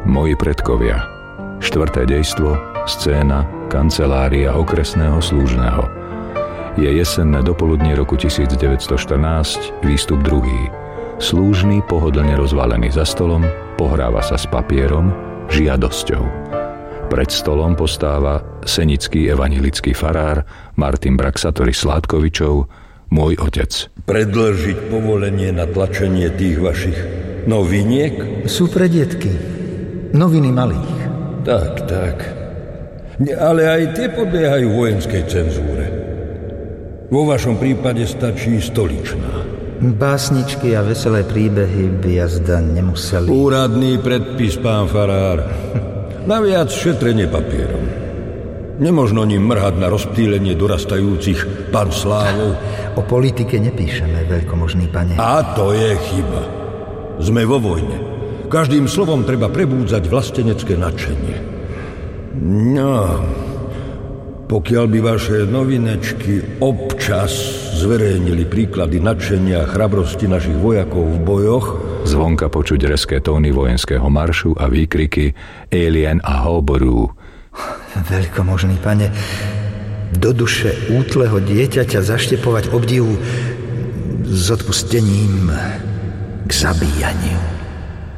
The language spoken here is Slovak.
Moji predkovia. 4. dejstvo, scéna, kancelária okresného slúžneho. Je jesenné dopoludnie roku 1914, výstup 2. Slúžny pohodlne rozvalený za stolom, pohráva sa s papierom, žiadosťou. Pred stolom postáva senický evanjelický farár Martin Braxatory Sládkovičov, môj otec. Predĺžiť povolenie na tlačenie tých vašich noviniek? Sú pre detky. Noviny malých. Tak. Ale aj tie podliehajú vojenskej cenzúre. Vo vašom prípade stačí stoličná. Básničky a veselé príbehy by jazda nemuseli. Úradný predpis, pán farár. Naviac šetrenie papierom. Nemožno ním mrhať na rozptýlenie dorastajúcich panslávov. O politike nepíšeme, veľkomožný pane. A to je chyba. Sme vo vojne. Každým slovom treba prebúdzať vlastenecké nadšenie. No, pokiaľ by vaše novinečky občas zverejnili príklady nadšenia a chrabrosti našich vojakov v bojoch. Zvonka počuť rezké tóny vojenského maršu a výkriky Alien a Hoboru. Veľkomožný pane, do duše útleho dieťaťa zaštepovať obdivu s odpustením k zabíjaniu.